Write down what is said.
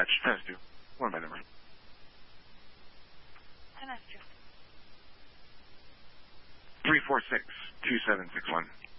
patch. Test 2. What am I number? Test 2. 346-2761.